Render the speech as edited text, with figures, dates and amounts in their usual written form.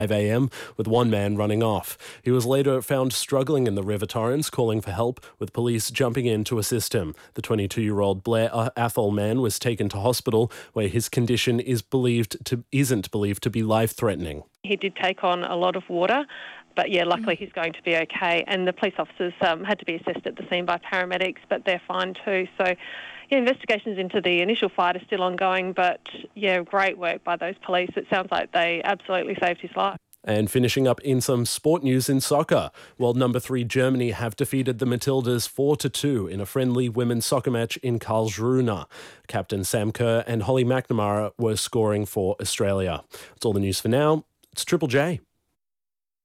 a.m. with one man running off. He was later found struggling in the River Torrens, calling for help, with police jumping in to assist him. The 22-year-old Blair Athol man was taken to hospital, where his condition isn't believed to be life-threatening. He did take on a lot of water, but luckily he's going to be okay. And the police officers had to be assessed at the scene by paramedics, but they're fine too. So, investigations into the initial fight are still ongoing, but great work by those police. It sounds like they absolutely saved his life. And finishing up in some sport news in soccer. World number 3 Germany have defeated the Matildas 4-2 in a friendly women's soccer match in Karlsruhe. Captain Sam Kerr and Holly McNamara were scoring for Australia. That's all the news for now. It's Triple J.